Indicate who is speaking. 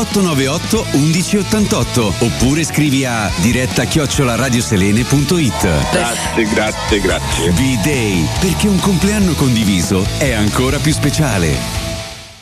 Speaker 1: 898 1188 oppure scrivi a diretta@radioselene.it.
Speaker 2: Grazie.
Speaker 1: V-Day, perché un compleanno condiviso è ancora più speciale.